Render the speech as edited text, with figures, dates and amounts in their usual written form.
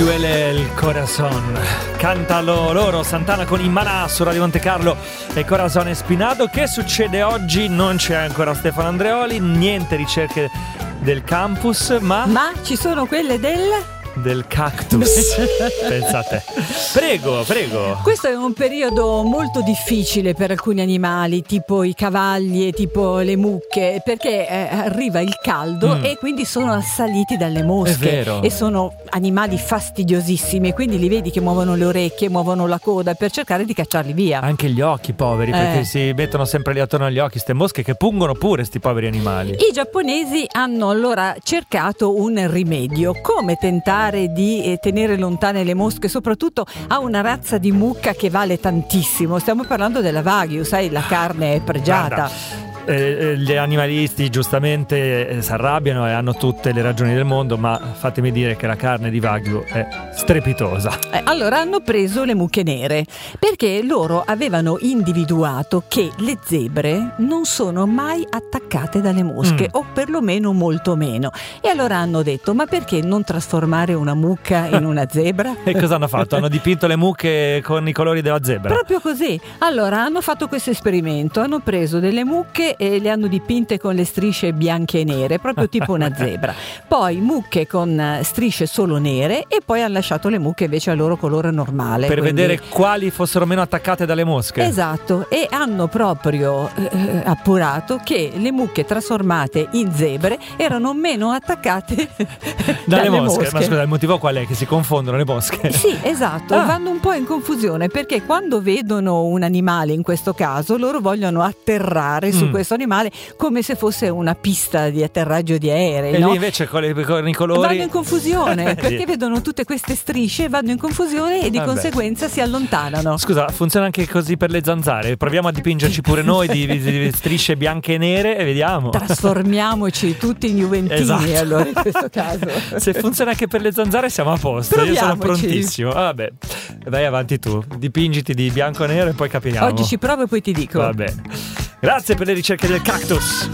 duele il corazon. Cantalo loro, Santana con Immaná su Radio Monte Carlo e Corazon Espinado. Che succede oggi? Non c'è ancora Stefano Andreoli, niente ricerche del campus, ma ci sono quelle del cactus. Pensate. Prego. Questo è un periodo molto difficile per alcuni animali, tipo i cavalli e tipo le mucche, perché arriva il caldo e quindi sono assaliti dalle mosche. È vero. E sono animali fastidiosissimi, quindi li vedi che muovono le orecchie, muovono la coda per cercare di cacciarli via. Anche gli occhi, poveri, perché si mettono sempre lì attorno agli occhi ste mosche che pungono pure, sti poveri animali. I giapponesi hanno allora cercato un rimedio: come tentare di tenere lontane le mosche, soprattutto a una razza di mucca che vale tantissimo. Stiamo parlando della Wagyu, sai, la carne è pregiata. Guarda, gli animalisti giustamente si arrabbiano e hanno tutte le ragioni del mondo, ma fatemi dire che la carne di Wagyu è strepitosa. Allora hanno preso le mucche nere perché loro avevano individuato che le zebre non sono mai attaccate dalle mosche, o perlomeno molto meno. E allora hanno detto: ma perché non trasformare una mucca in una zebra? E cosa hanno fatto? Hanno dipinto le mucche con i colori della zebra. Proprio così. Allora hanno fatto questo esperimento, hanno preso delle mucche e le hanno dipinte con le strisce bianche e nere, proprio tipo una zebra. Poi mucche con strisce solo nere, e poi hanno lasciato le mucche invece al loro colore normale. Per vedere quali fossero meno attaccate dalle mosche. Esatto, e hanno proprio appurato che le mucche trasformate in zebre erano meno attaccate dalle mosche. Ma scusa, il motivo qual è? Che si confondono le mosche? Sì, esatto, vanno un po' in confusione, perché quando vedono un animale, in questo caso, loro vogliono atterrare su questo animale come se fosse una pista di atterraggio di aerei, e no? lì invece con i colori vanno in confusione perché vedono tutte queste strisce, vanno in confusione e di conseguenza si allontanano. Scusa, funziona anche così per le zanzare? Proviamo a dipingerci pure noi di strisce bianche e nere e vediamo. Trasformiamoci tutti in juventini, esatto. Allora in questo caso se funziona anche per le zanzare siamo a posto. Proviamoci. Io sono prontissimo. Vabbè, vai avanti tu, dipingiti di bianco e nero e poi capiamo. Oggi ci provo e poi ti dico. Va bene. Grazie per le ricerche del cactus.